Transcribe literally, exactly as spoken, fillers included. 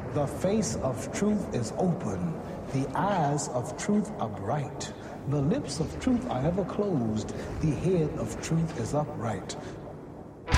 The face of truth is open. The eyes of truth are bright. The lips of truth are ever closed. The head of truth is upright.